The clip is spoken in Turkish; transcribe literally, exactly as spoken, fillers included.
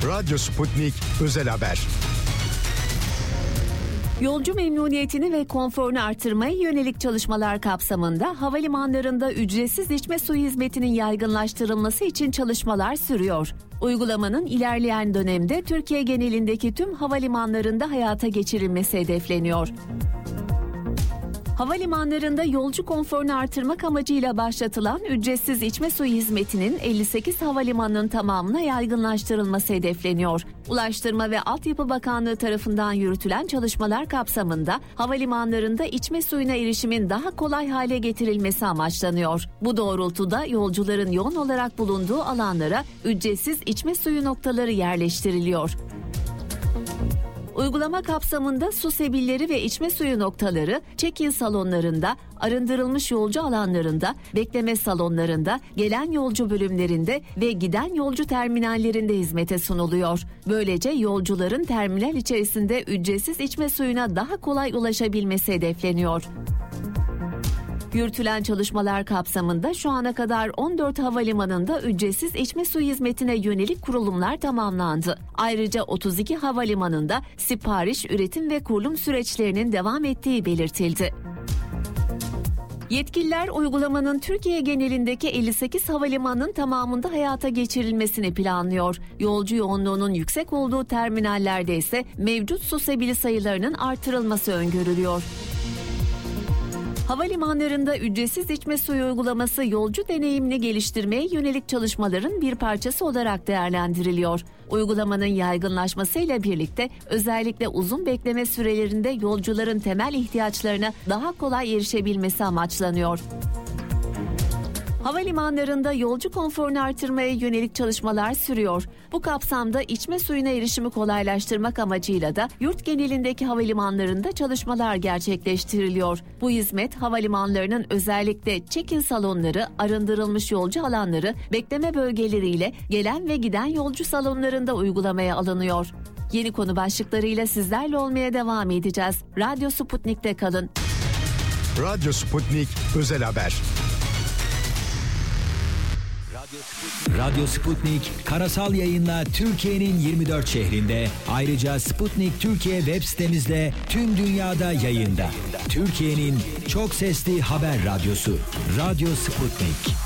Radyo Sputnik Özel Haber. Yolcu memnuniyetini ve konforunu artırmaya yönelik çalışmalar kapsamında havalimanlarında ücretsiz içme suyu hizmetinin yaygınlaştırılması için çalışmalar sürüyor. Uygulamanın ilerleyen dönemde Türkiye genelindeki tüm havalimanlarında hayata geçirilmesi hedefleniyor. Havalimanlarında yolcu konforunu artırmak amacıyla başlatılan ücretsiz içme suyu hizmetinin elli sekiz havalimanının tamamına yaygınlaştırılması hedefleniyor. Ulaştırma ve Altyapı Bakanlığı tarafından yürütülen çalışmalar kapsamında havalimanlarında içme suyuna erişimin daha kolay hale getirilmesi amaçlanıyor. Bu doğrultuda yolcuların yoğun olarak bulunduğu alanlara ücretsiz içme suyu noktaları yerleştiriliyor. Uygulama kapsamında su sebilleri ve içme suyu noktaları, check-in salonlarında, arındırılmış yolcu alanlarında, bekleme salonlarında, gelen yolcu bölümlerinde ve giden yolcu terminallerinde hizmete sunuluyor. Böylece yolcuların terminal içerisinde ücretsiz içme suyuna daha kolay ulaşabilmesi hedefleniyor. Yürütülen çalışmalar kapsamında şu ana kadar on dört havalimanında ücretsiz içme suyu hizmetine yönelik kurulumlar tamamlandı. Ayrıca otuz iki havalimanında sipariş, üretim ve kurulum süreçlerinin devam ettiği belirtildi. Yetkililer uygulamanın Türkiye genelindeki elli sekiz havalimanının tamamında hayata geçirilmesini planlıyor. Yolcu yoğunluğunun yüksek olduğu terminallerde ise mevcut su sebili sayılarının artırılması öngörülüyor. Havalimanlarında ücretsiz içme suyu uygulaması yolcu deneyimini geliştirmeye yönelik çalışmaların bir parçası olarak değerlendiriliyor. Uygulamanın yaygınlaşmasıyla birlikte özellikle uzun bekleme sürelerinde yolcuların temel ihtiyaçlarına daha kolay erişebilmesi amaçlanıyor. Havalimanlarında yolcu konforunu artırmaya yönelik çalışmalar sürüyor. Bu kapsamda içme suyuna erişimi kolaylaştırmak amacıyla da yurt genelindeki havalimanlarında çalışmalar gerçekleştiriliyor. Bu hizmet havalimanlarının özellikle check-in salonları, arındırılmış yolcu alanları, bekleme bölgeleriyle gelen ve giden yolcu salonlarında uygulamaya alınıyor. Yeni konu başlıklarıyla sizlerle olmaya devam edeceğiz. Radyo Sputnik'te kalın. Radyo Sputnik Özel Haber. Radyo Sputnik karasal yayınla Türkiye'nin yirmi dört şehrinde, ayrıca Sputnik Türkiye web sitemizde tüm dünyada yayında. Türkiye'nin çok sesli haber radyosu Radyo Sputnik.